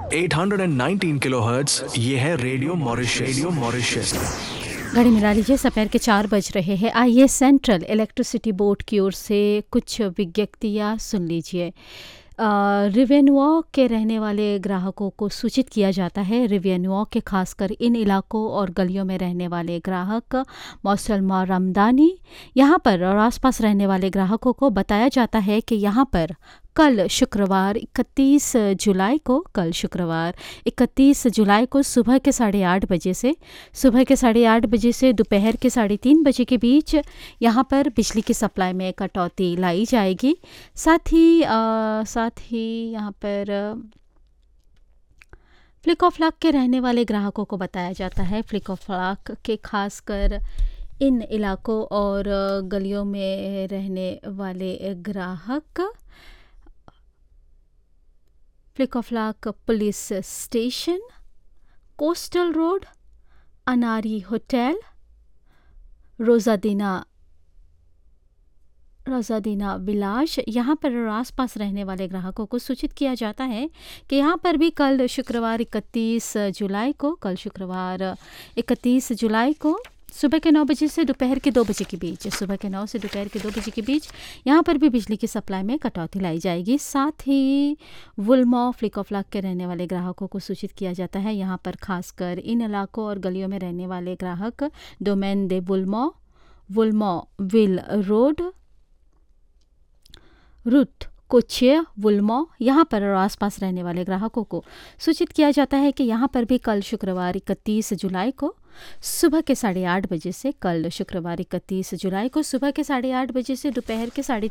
819 kilohertz, ये है radio Mauritius. Radio Mauritius. घड़ी मिला लीजिए, दोपहर के 4 बज रहे हैं। आइए सेंट्रल इलेक्ट्रिसिटी बोर्ड की ओर से कुछ विज्ञप्तियाँ सुन लीजिए। रिवेन्यू के रहने वाले ग्राहकों को सूचित किया जाता है। रिवेन्यू के खासकर इन इलाकों और गलियों में रहने वाले ग्राहक मौसलमा रमदानी यहाँ पर और आसपास रहने वाले ग्राहकों को बताया जाता है कि यहाँ पर कल शुक्रवार 31 जुलाई को सुबह के 8:30 बजे से दोपहर के 3:30 बजे के बीच यहाँ पर बिजली की सप्लाई में कटौती लाई जाएगी। साथ ही यहाँ पर फ्लिक ऑफ लाक के रहने वाले ग्राहकों को बताया जाता है। फ्लिक ऑफ लाक के खासकर इन इलाकों और गलियों में रहने वाले ग्राहक flick of lakh police station, coastal road, अनारी होटल, रोजादीना विलास यहाँ पर और आसपास रहने वाले ग्राहकों को सूचित किया जाता है कि यहाँ पर भी कल शुक्रवार 31 जुलाई को सुबह के 9 बजे से दोपहर के 2 बजे के बीच यहाँ पर भी बिजली की सप्लाई में कटौती लाई जाएगी। साथ ही वुलमो फ्लिक ऑफ लाक के रहने वाले ग्राहकों को सूचित किया जाता है। यहाँ पर खासकर इन इलाकों और गलियों में रहने वाले ग्राहक domain they वुलमो will road, root कोचिया वुलमो यहाँ पर और आसपास रहने वाले ग्राहकों को सूचित किया जाता है कि यहाँ पर भी कल शुक्रवार 31 जुलाई को सुबह के 8:30 बजे से दोपहर के